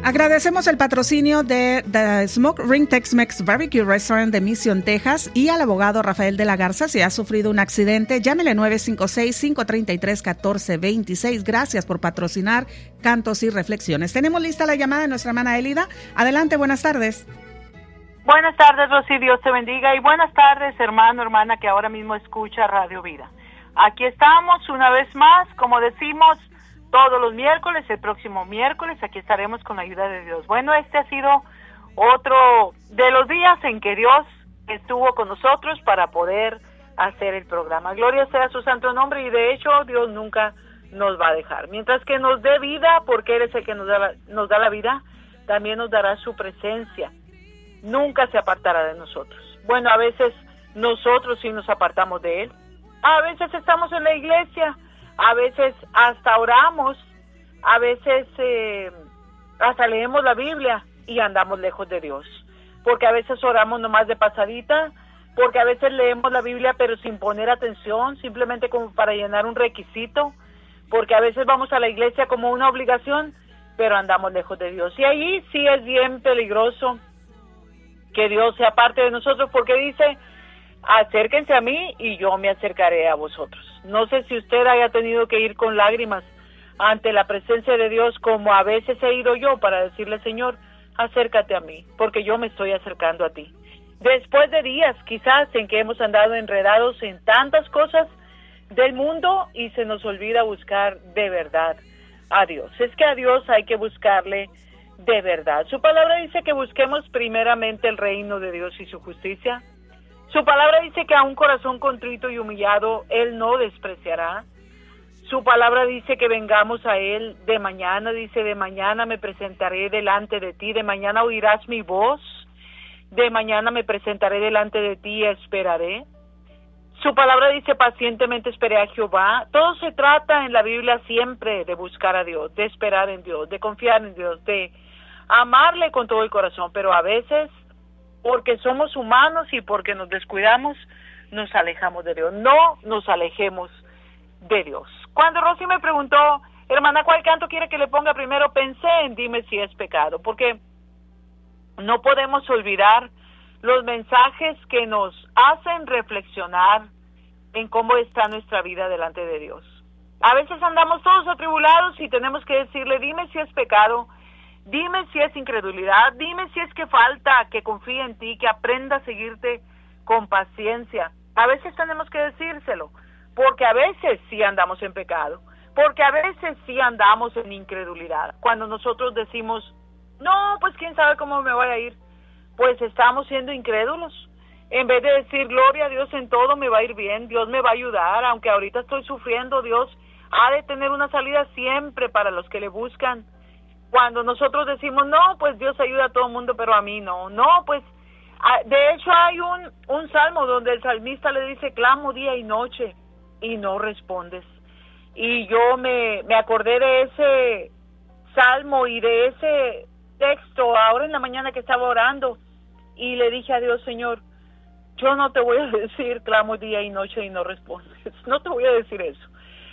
Agradecemos el patrocinio de The Smoke Ring Tex-Mex Barbecue Restaurant de Mission, Texas, y al abogado Rafael de la Garza. Si ha sufrido un accidente, llámele 956-533-1426. Gracias por patrocinar Cantos y Reflexiones. Tenemos lista la llamada de nuestra hermana Elida. Adelante, buenas tardes. Buenas tardes, Rosy, Dios te bendiga. Y buenas tardes, hermano, hermana, que ahora mismo escucha Radio Vida. Aquí estamos una vez más, como decimos, todos los miércoles. El próximo miércoles aquí estaremos con la ayuda de Dios. Bueno, este ha sido otro de los días en que Dios estuvo con nosotros para poder hacer el programa. Gloria sea su santo nombre, y de hecho Dios nunca nos va a dejar. Mientras que nos dé vida, porque Él es el que nos da la vida, también nos dará su presencia. Nunca se apartará de nosotros. Bueno, a veces nosotros sí nos apartamos de Él. A veces estamos en la iglesia, a veces hasta oramos, a veces hasta leemos la Biblia y andamos lejos de Dios. Porque a veces oramos nomás de pasadita, porque a veces leemos la Biblia pero sin poner atención, simplemente como para llenar un requisito, porque a veces vamos a la iglesia como una obligación, pero andamos lejos de Dios. Y ahí sí es bien peligroso que Dios sea parte de nosotros, porque dice: acérquense a mí y yo me acercaré a vosotros. No sé si usted haya tenido que ir con lágrimas ante la presencia de Dios, como a veces he ido yo, para decirle: Señor, acércate a mí, porque yo me estoy acercando a ti. Después de días quizás en que hemos andado enredados en tantas cosas del mundo y se nos olvida buscar de verdad a Dios. Es que a Dios hay que buscarle de verdad. Su palabra dice que busquemos primeramente el reino de Dios y su justicia. Su palabra dice que a un corazón contrito y humillado Él no despreciará. Su palabra dice que vengamos a Él de mañana. Dice: de mañana me presentaré delante de ti, de mañana oirás mi voz, de mañana me presentaré delante de ti y esperaré. Su palabra dice: pacientemente esperé a Jehová. Todo se trata en la Biblia siempre de buscar a Dios, de esperar en Dios, de confiar en Dios, de amarle con todo el corazón, pero a veces, porque somos humanos y porque nos descuidamos, nos alejamos de Dios. No nos alejemos de Dios. Cuando Rosy me preguntó: hermana, ¿cuál canto quiere que le ponga primero?, pensé en Dime si es pecado, porque no podemos olvidar los mensajes que nos hacen reflexionar en cómo está nuestra vida delante de Dios. A veces andamos todos atribulados y tenemos que decirle: dime si es pecado, dime si es incredulidad, dime si es que falta que confíe en ti, que aprenda a seguirte con paciencia. A veces tenemos que decírselo, porque a veces sí andamos en pecado, porque a veces sí andamos en incredulidad. Cuando nosotros decimos: no, pues quién sabe cómo me voy a ir, pues estamos siendo incrédulos. En vez de decir: gloria a Dios, en todo me va a ir bien, Dios me va a ayudar, aunque ahorita estoy sufriendo, Dios ha de tener una salida siempre para los que le buscan. Cuando nosotros decimos: no, pues Dios ayuda a todo el mundo, pero a mí no. No, pues, de hecho hay un salmo donde el salmista le dice: clamo día y noche y no respondes. Y yo me acordé de ese salmo y de ese texto ahora en la mañana que estaba orando, y le dije a Dios: Señor, yo no te voy a decir clamo día y noche y no respondes. No te voy a decir eso.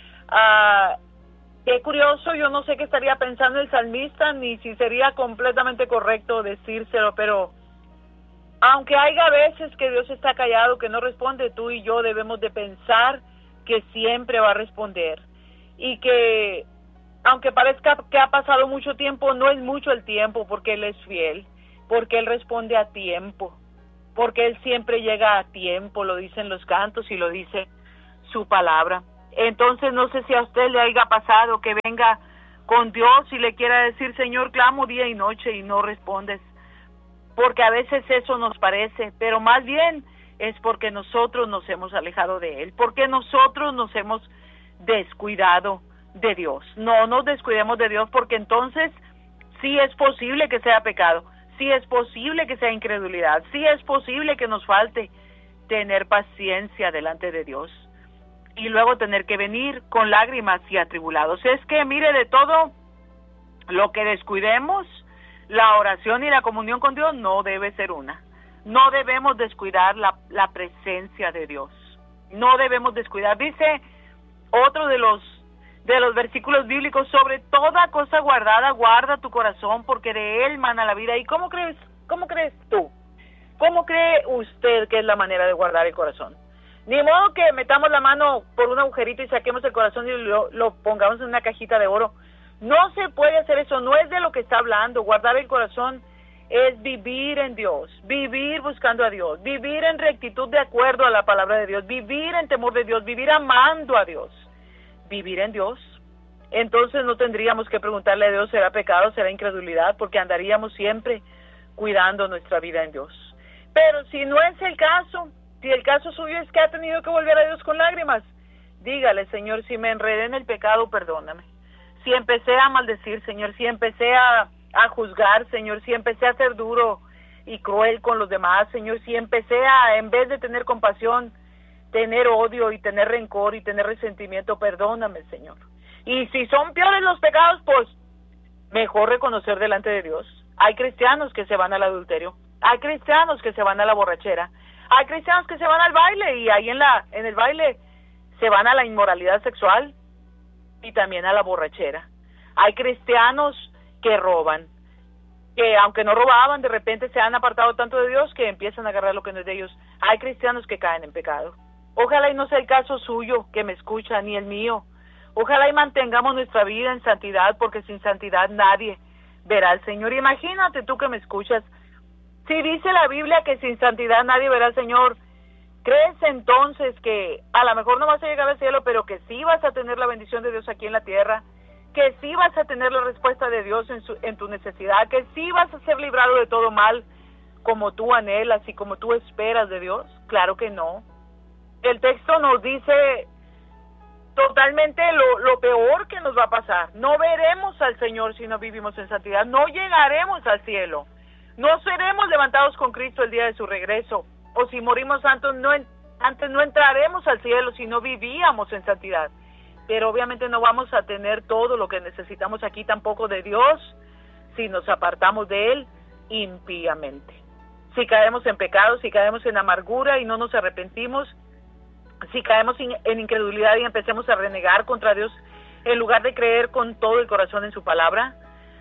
Qué curioso, yo no sé qué estaría pensando el salmista, ni si sería completamente correcto decírselo, pero aunque haya veces que Dios está callado, que no responde, tú y yo debemos de pensar que siempre va a responder, y que aunque parezca que ha pasado mucho tiempo, no es mucho el tiempo, porque Él es fiel, porque Él responde a tiempo, porque Él siempre llega a tiempo, lo dicen los cantos y lo dice su palabra. Entonces no sé si a usted le haya pasado que venga con Dios y le quiera decir: Señor, clamo día y noche y no respondes, porque a veces eso nos parece, pero más bien es porque nosotros nos hemos alejado de Él, porque nosotros nos hemos descuidado de Dios. No nos descuidemos de Dios, porque entonces sí es posible que sea pecado, sí es posible que sea incredulidad, sí es posible que nos falte tener paciencia delante de Dios y luego tener que venir con lágrimas y atribulados. Es que mire, de todo lo que descuidemos, la oración y la comunión con Dios no debe ser una. No debemos descuidar la presencia de Dios. No debemos descuidar. Dice otro de los de los versículos bíblicos: sobre toda cosa guardada, guarda tu corazón, porque de él mana la vida. ¿Y cómo crees tú? ¿Cómo cree usted que es la manera de guardar el corazón? Ni modo que metamos la mano por un agujerito y saquemos el corazón y lo pongamos en una cajita de oro. No se puede hacer eso, no es de lo que está hablando. Guardar el corazón es vivir en Dios, vivir buscando a Dios, vivir en rectitud de acuerdo a la palabra de Dios, vivir en temor de Dios, vivir amando a Dios, vivir en Dios. Entonces no tendríamos que preguntarle a Dios: ¿será pecado, será incredulidad? Porque andaríamos siempre cuidando nuestra vida en Dios. Pero si no es el caso, si el caso suyo es que ha tenido que volver a Dios con lágrimas, dígale: Señor, si me enredé en el pecado, perdóname. Si empecé a maldecir, Señor, si empecé a juzgar, Señor, si empecé a ser duro y cruel con los demás, Señor, si empecé a, en vez de tener compasión, tener odio y tener rencor y tener resentimiento, perdóname, Señor. Y si son peores los pecados, pues mejor reconocer delante de Dios. Hay cristianos que se van al adulterio, hay cristianos que se van a la borrachera, hay cristianos que se van al baile, y ahí en el baile se van a la inmoralidad sexual y también a la borrachera. Hay cristianos que roban, que aunque no robaban, de repente se han apartado tanto de Dios que empiezan a agarrar lo que no es de ellos. Hay cristianos que caen en pecado. Ojalá y no sea el caso suyo que me escucha, ni el mío. Ojalá y mantengamos nuestra vida en santidad, porque sin santidad nadie verá al Señor. Imagínate tú que me escuchas, si dice la Biblia que sin santidad nadie verá al Señor, ¿crees entonces que a lo mejor no vas a llegar al cielo, pero que sí vas a tener la bendición de Dios aquí en la tierra? ¿Que sí vas a tener la respuesta de Dios en tu necesidad? ¿Que sí vas a ser librado de todo mal como tú anhelas y como tú esperas de Dios? Claro que no. El texto nos dice totalmente lo peor que nos va a pasar. No veremos al Señor si no vivimos en santidad. No llegaremos al cielo. No seremos levantados con Cristo el día de su regreso. O si morimos antes no entraremos al cielo si no vivíamos en santidad. Pero obviamente no vamos a tener todo lo que necesitamos aquí tampoco de Dios si nos apartamos de Él impíamente. Si caemos en pecado, si caemos en amargura y no nos arrepentimos, si caemos en incredulidad y empecemos a renegar contra Dios en lugar de creer con todo el corazón en su palabra,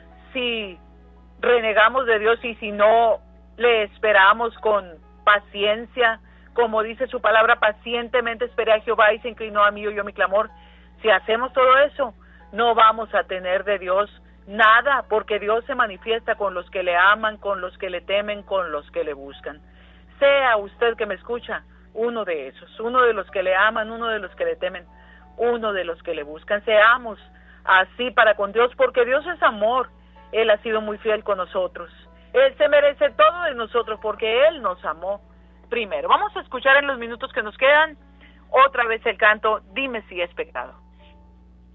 si renegamos de Dios y si no le esperamos con paciencia, como dice su palabra: pacientemente esperé a Jehová y se inclinó a mí y oyó mi clamor. Si hacemos todo eso, no vamos a tener de Dios nada, porque Dios se manifiesta con los que le aman, con los que le temen, con los que le buscan. Sea usted que me escucha uno de esos, uno de los que le aman, uno de los que le temen, uno de los que le buscan. Seamos así para con Dios, porque Dios es amor. Él ha sido muy fiel con nosotros. Él se merece todo de nosotros porque Él nos amó primero. Vamos a escuchar en los minutos que nos quedan otra vez el canto: Dime si es pecado.